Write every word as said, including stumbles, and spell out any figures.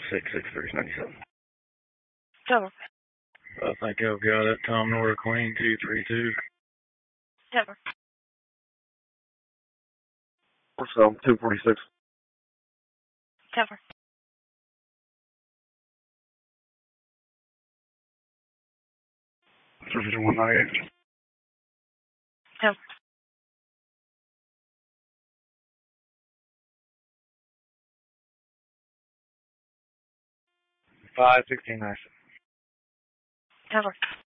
six six three ninety seven. Tower. I think I've got it. Tom Nora Queen two three two. Tower. So two forty six. Tower. Three one ninety eight. Tower. Five sixteen nine. Tower.